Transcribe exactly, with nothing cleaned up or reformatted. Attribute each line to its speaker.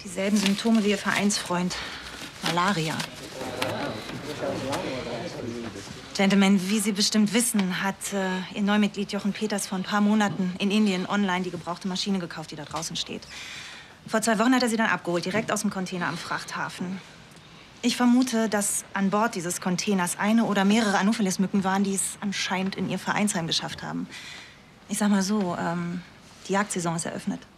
Speaker 1: Dieselben Symptome wie Ihr Vereinsfreund. Malaria. Gentlemen, wie Sie bestimmt wissen, hat äh, Ihr Neumitglied Jochen Peters vor ein paar Monaten in Indien online die gebrauchte Maschine gekauft, die da draußen steht. Vor zwei Wochen hat er sie dann abgeholt, direkt aus dem Container am Frachthafen. Ich vermute, dass an Bord dieses Containers eine oder mehrere Anopheles-Mücken waren, die es anscheinend in Ihr Vereinsheim geschafft haben. Ich sag mal so, ähm, die Jagdsaison ist eröffnet.